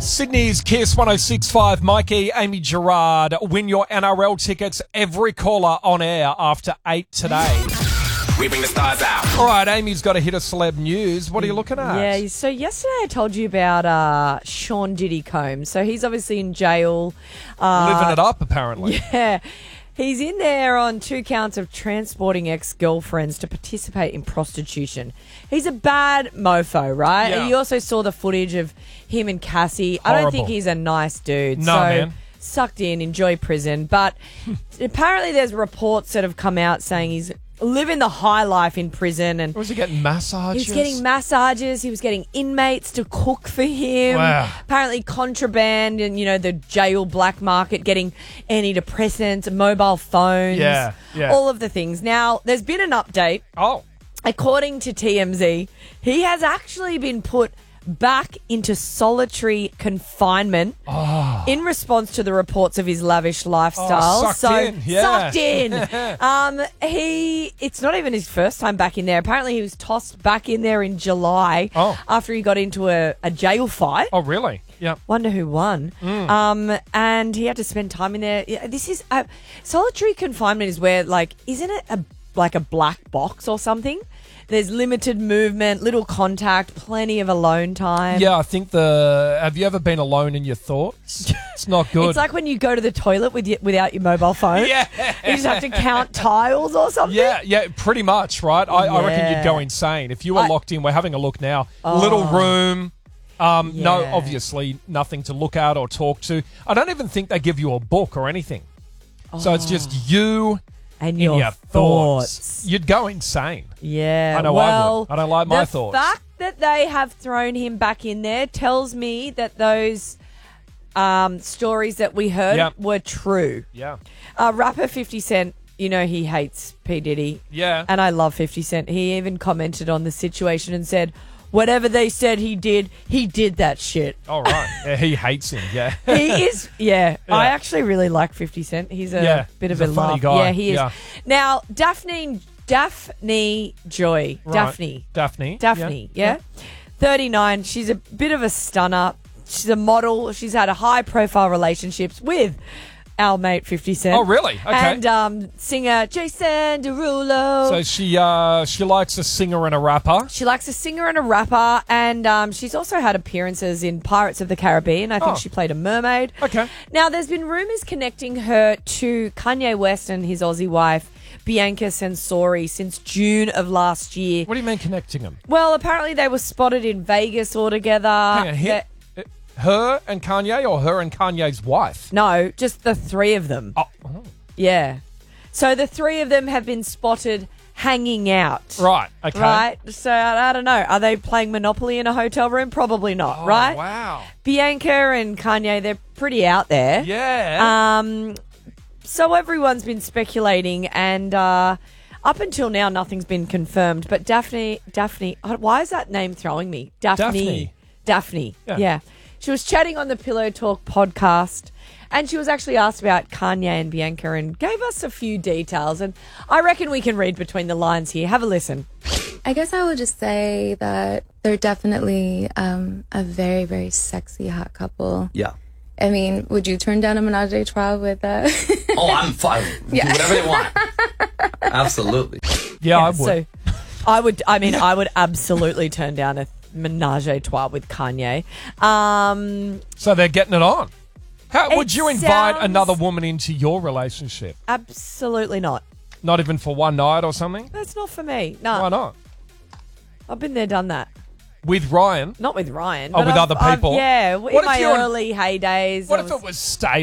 Sydney's Kiss 106.5, Mikey, Amy Gerard. Win your NRL tickets, every caller on air after 8 today. We bring the stars out. All right, Amy's got a hit of celeb news. What are you looking at? Yeah, so yesterday I told you about Sean Diddy Combs. So he's obviously in jail. Living it up, apparently. Yeah. He's in there on 2 counts of transporting ex-girlfriends to participate in prostitution. He's a bad mofo, right? Yeah. And you also saw the footage of him and Cassie. I don't think Horrible. he's a nice dude. No, so man. Sucked in, enjoy prison. But apparently there's reports that have come out saying he's living the high life in prison. And Was he getting massages? he was getting massages. He was getting inmates to cook for him. Wow. Apparently contraband and, the jail black market, getting antidepressants, mobile phones. Yeah. All of the things. Now, there's been an update. Oh, According to TMZ, he has actually been put back into solitary confinement in response to the reports of his lavish lifestyle. sucked in. It's not even his first time back in there. Apparently he was tossed back in there in July after he got into a jail fight. oh, really? Yeah. Wonder who won. And he had to spend time in there. Yeah, this is solitary confinement is where, isn't it like a black box or something? There's limited movement, little contact, plenty of alone time. Yeah, I think have you ever been alone in your thoughts? It's not good. It's like when you go to the toilet without your mobile phone. Yeah. You just have to count tiles or something. Yeah, pretty much, right? I reckon you'd go insane. If you were locked in, we're having a look now. Little room. No, obviously nothing to look at or talk to. I don't even think they give you a book or anything. So it's just you and in your thoughts. You'd go insane. Yeah. I know I would. I don't like my thoughts. The fact that they have thrown him back in there tells me that those stories that we heard were true. Yeah. Rapper 50 Cent, he hates P. Diddy. Yeah. And I love 50 Cent. He even commented on the situation and said, whatever they said he did that shit. All right. Yeah, he hates him, yeah. He is, yeah. I actually really like 50 Cent. He's a bit of a funny laugh. guy. Yeah, he is. Yeah. Now, Daphne Joy. Right. Daphne, yeah. 39. She's a bit of a stunner. She's a model. She's had a high-profile relationships with our mate 50 Cent. Oh, really? Okay. And singer Jason Derulo. So she likes a singer and a rapper. She likes a singer and a rapper, and she's also had appearances in Pirates of the Caribbean. I think she played a mermaid. Okay. Now, there's been rumours connecting her to Kanye West and his Aussie wife, Bianca Censori, since June of last year. What do you mean connecting them? Well, apparently they were spotted in Vegas all together. Hang on, her and Kanye or her and Kanye's wife? No, just the three of them. Oh. Yeah. So the three of them have been spotted hanging out. Right, okay. Right? So I don't know. Are they playing Monopoly in a hotel room? Probably not, right? Wow. Bianca and Kanye, they're pretty out there. Yeah. So everyone's been speculating, and up until now, nothing's been confirmed. But Daphne, why is that name throwing me? Daphne. Yeah. She was chatting on the Pillow Talk podcast, and she was actually asked about Kanye and Bianca and gave us a few details. And I reckon we can read between the lines here. Have a listen. I guess I would just say that they're definitely a very, very sexy, hot couple. Yeah. I mean, would you turn down a menage a trois with Oh, I'm fine. Yeah. Whatever they want. Absolutely. Yeah, I would. So I would absolutely turn down a menage a trois with Kanye. So they're getting it on. How would you invite sounds- another woman into your relationship? Absolutely not. Not even for one night or something? That's not for me. No. Why not? I've been there, done that. With Ryan? Not with Ryan. Oh, but with other people? Yeah, What in if my you're- early heydays. What I if was- it was stay